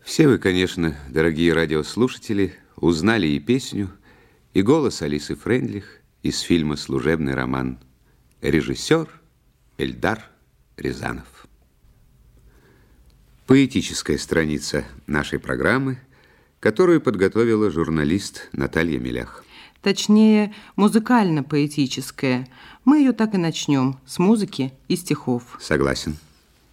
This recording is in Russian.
Все вы, конечно, дорогие радиослушатели, узнали и песню, и голос Алисы Фрейндлих из фильма «Служебный роман». Режиссер Эльдар Рязанов. Поэтическая страница нашей программы, которую подготовила журналист Наталья Мелях. Точнее, музыкально-поэтическая. Мы ее так и начнем, с музыки и стихов. Согласен.